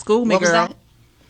School me, What was girl.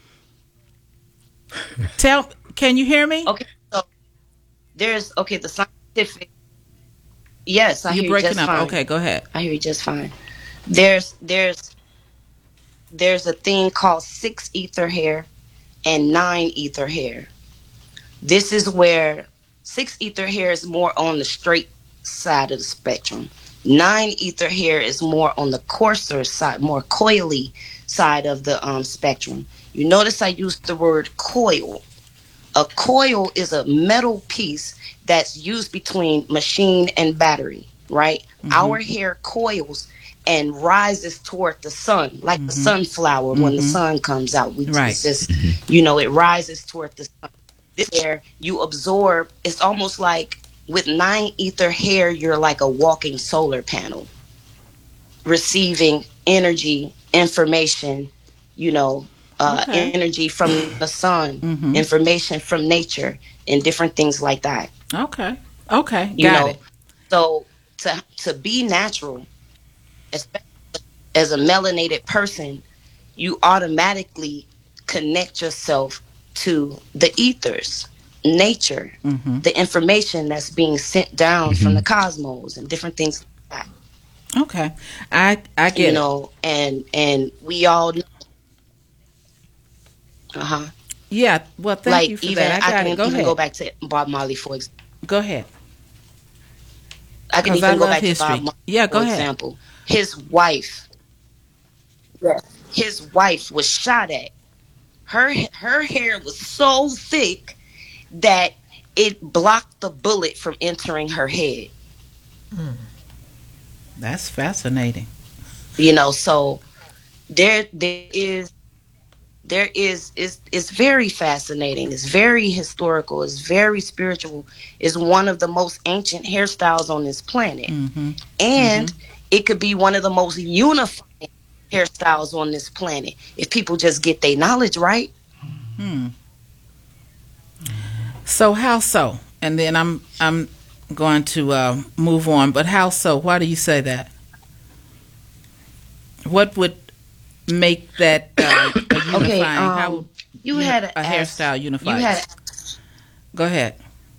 that? Can you hear me? Okay, so the scientific. Yes, I You're hear you breaking just up. fine. Okay, go ahead. I hear you just fine. There's there's there's a thing called 6 ether hair and 9 ether hair. This is where 6 ether hair is more on the straight side of the spectrum. 9 ether hair is more on the coarser side, more coily side of the spectrum. You notice I used the word coil. A coil is a metal piece that's used between machine and battery, right? Mm-hmm. Our hair coils and rises toward the sun, like the Mm-hmm. sunflower when the Mm-hmm. sun comes out. Right. It's just, it rises toward the sun. This hair you absorb, it's almost like with 9 ether hair, you're like a walking solar panel, receiving energy, information, Okay. energy from the sun, Mm-hmm. information from nature, and different things like that. Okay. Okay. You Got know, it. so to be natural, especially as a melanated person, you automatically connect yourself to the ethers, nature, Mm-hmm. the information that's being sent down from the cosmos and different things like that. Okay. I get it. And we all uh-huh. Yeah. Well, thank Like you for that. even I I got it. can Go even go ahead. back to Bob Marley for example. Go ahead. I can Because I even go love back to Bob history. Marley Yeah. Go for ahead. example. His wife, yes, his wife was shot at. Her hair was so thick that it blocked the bullet from entering her head. That's fascinating. So there is it's very fascinating. It's very historical. It's very spiritual. It's one of the most ancient hairstyles on this planet. Mm-hmm. And Mm-hmm. it could be one of the most unifying hairstyles on this planet if people just get their knowledge right. Hmm. So how so? And then I'm going to move on. But how so? Why do you say that? What would make that a Okay, unifying? How would you had to a ask. hairstyle You unified? had Go ahead.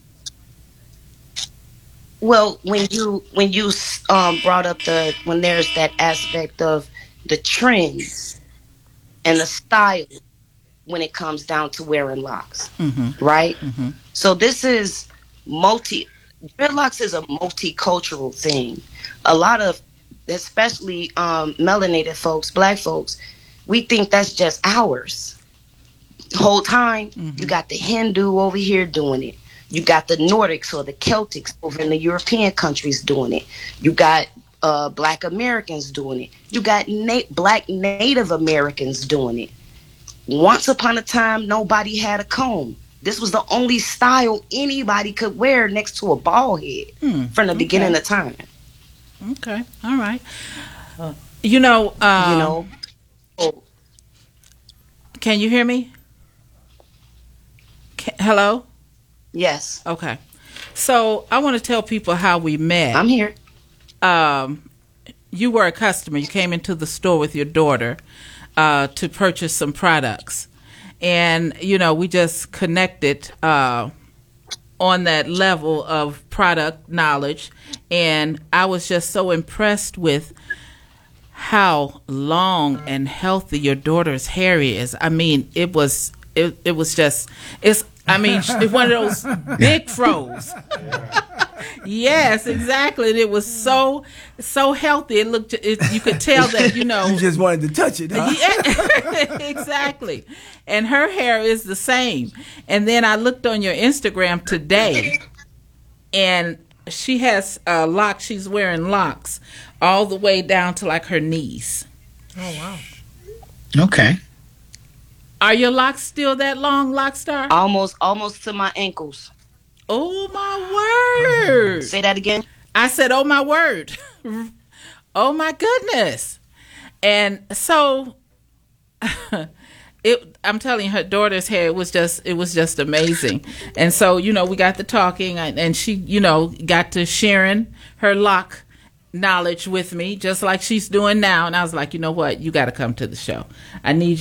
Well, when you brought up when there's that aspect of the trends and the style when it comes down to wearing locks, Mm-hmm. right? Mm-hmm. So this is multi dreadlocks is a multicultural thing. A lot of, especially melanated folks, black folks, we think that's just ours. Whole time you Mm-hmm. got the Hindu over here doing it. You got the Nordics or the Celtics over in the European countries doing it. You got Black Americans doing it. You got Black Native Americans doing it. Once upon a time, nobody had a comb. This was the only style anybody could wear next to a bald head from the beginning Okay. of time. Okay. All right. You know, You know, oh, can you hear me? Hello? yes, Okay. So I want to tell people how we met. I'm here. Um, you were a customer. You came into the store with your daughter to purchase some products. And, we just connected on that level of product knowledge. And I was just so impressed with how long and healthy your daughter's hair is. I mean, it was just, it's one of those big froze. Yes, exactly. And it was so healthy. It looked. You could tell that You just wanted to touch it, huh? Yeah, exactly. And her hair is the same. And then I looked on your Instagram today, and she has locks. She's wearing locks all the way down to like her knees. Oh, wow. Okay. Are your locks still that long, Lockstar? Almost to my ankles. Oh my word! Say that again. I said, "Oh my word! Oh my goodness!" And so, I'm telling you, her daughter's hair was just amazing. And so, we got to talking, and she, got to sharing her lock knowledge with me, just like she's doing now. And I was like, you know what? You got to come to the show. I need